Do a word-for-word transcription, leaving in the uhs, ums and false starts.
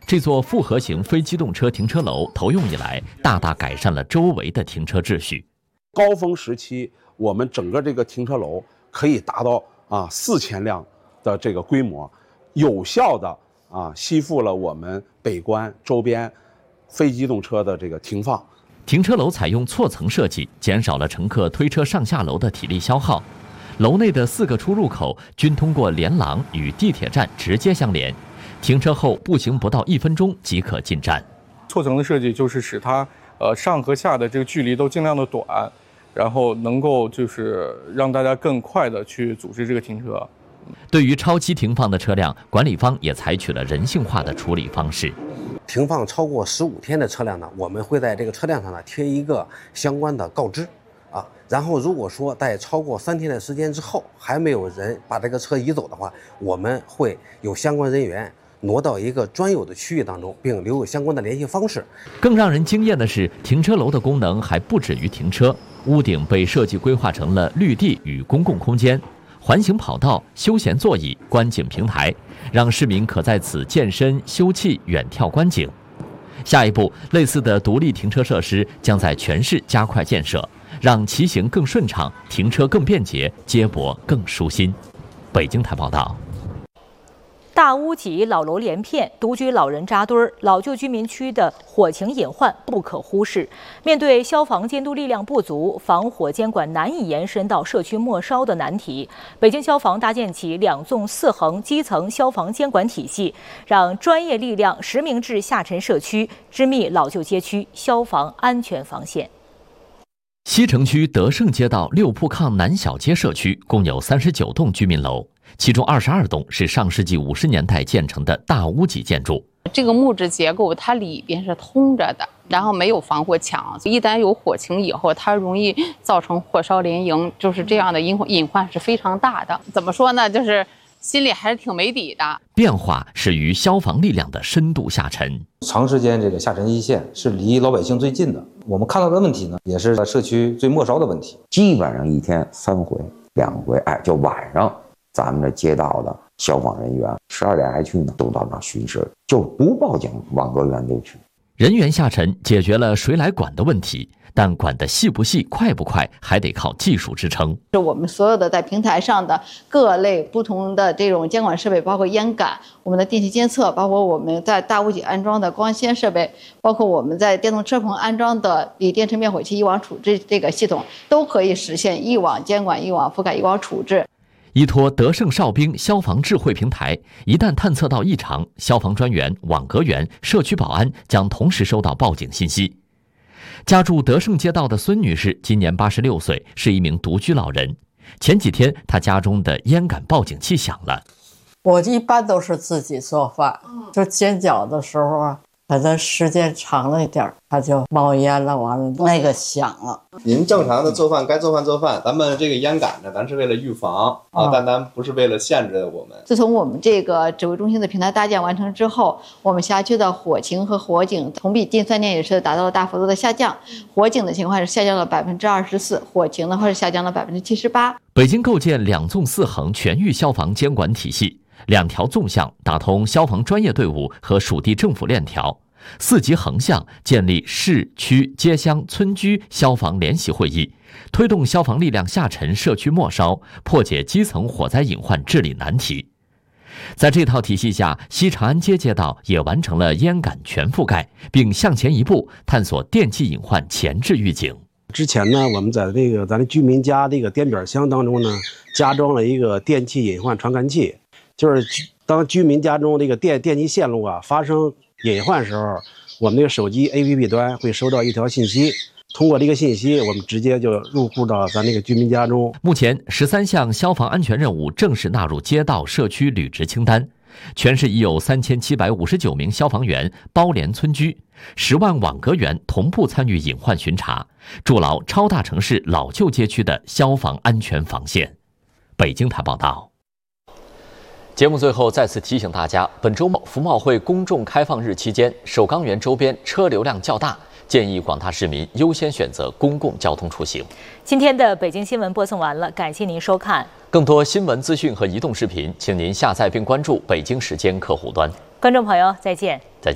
这座复合型非机动车停车楼投用以来，大大改善了周围的停车秩序。 高峰时期，我们整个这个停车楼可以达到啊四千辆的这个规模，有效的啊吸附了我们北关周边非机动车的这个停放。 停车楼采用错层设计，减少了乘客推车上下楼的体力消耗。楼内的四个出入口均通过连廊与地铁站直接相连，停车后步行不到一分钟即可进站。 错层的设计就是使它呃上和下的这个距离都尽量的短，然后能够就是让大家更快的去组织这个停车。 对于超期停放的车辆，管理方也采取了人性化的处理方式。 停放超过十五天的车辆呢，我们会在这个车辆上呢贴一个相关的告知，啊，然后如果说在超过三天的时间之后还没有人把这个车移走的话，我们会有相关人员挪到一个专有的区域当中，并留有相关的联系方式。 更让人惊艳的是，停车楼的功能还不止于停车，屋顶被设计规划成了绿地与公共空间。环形跑道、休闲座椅、观景平台，让市民可在此健身、休憩、远眺观景。下一步，类似的独立停车设施将在全市加快建设，让骑行更顺畅，停车更便捷，接驳更舒心。北京台报道。 大屋脊老楼连片，独居老人扎堆儿，老旧居民区的火情隐患不可忽视。面对消防监督力量不足，防火监管难以延伸到社区末梢的难题，北京消防搭建起两纵四横基层消防监管体系，让专业力量实名制下沉社区，织密老旧街区消防安全防线。 西城区德胜街道六铺炕南小街社区共有三十九栋居民楼，其中二十二栋是上世纪五十年代建成的大屋脊建筑。 这个木质结构它里边是通着的，然后没有防火墙，一旦有火情以后，它容易造成火烧连营，就是这样的隐隐患是非常大的。怎么说呢？就是心里还是挺没底的。 变化是与消防力量的深度下沉。 长时间这个下沉一线是离老百姓最近的，我们看到的问题呢，也是社区最末梢的问题。 基本上一天三回、两回，哎，就晚上咱们这街道的消防人员十二点还去呢，都到那巡视，就不报警，往各院都去。 人员下沉解决了谁来管的问题，但管得细不细、快不快，还得靠技术支撑。 是我们所有的在平台上的各类不同的这种监管设备，包括烟感、我们的电气监测，包括我们在大屋脊安装的光纤设备，包括我们在电动车棚安装的锂电池灭火器一网处置这个系统，都可以实现一网监管、一网覆盖、一网处置。 依托德胜哨兵消防智慧平台，一旦探测到异常，消防专员、网格员、社区保安将同时收到报警信息。家住德胜街道的孙女士今年八十六岁，是一名独居老人。前几天，她家中的烟感报警器响了。 我一般都是自己做饭，就煎饺的时候啊，可能时间长了一点，它就冒烟了，完了那个响了。 您正常的做饭该做饭做饭，咱们这个烟感呢，咱是为了预防啊，但咱不是为了限制我们。 自从我们这个指挥中心的平台搭建完成之后，我们辖区的火情和火警同比近三年也是达到了大幅度的下降，火警的情况是下降了百分之二十四，火情的话是下降了百分之七十八。 北京构建两纵四横全域消防监管体系，两条纵向打通消防专业队伍和属地政府链条。四级横向建立市区街乡村居消防联席会议，推动消防力量下沉社区末梢，破解基层火灾隐患治理难题。在这套体系下，西长安街街道也完成了烟感全覆盖，并向前一步探索电气隐患前置预警。 之前呢，我们在这个咱的居民家这个电表箱当中呢，加装了一个电气隐患传感器，就是当居民家中这个电电气线路啊发生隐患时候，我们这个手机 A P P 端会收到一条信息，通过这个信息，我们直接就入户到咱这个居民家中。 目前，十三项消防安全任务正式纳入街道社区履职清单，全市已有三千七百五十九名消防员包连村居，十万网格员同步参与隐患巡查，筑牢超大城市老旧街区的消防安全防线。北京台报道。节目最后再次提醒大家，本周末服贸会公众开放日期间，首钢园周边车流量较大，建议广大市民优先选择公共交通出行。 今天的北京新闻播送完了，感谢您收看。 更多新闻资讯和移动视频，请您下载并关注北京时间客户端。 观众朋友，再见。 再见。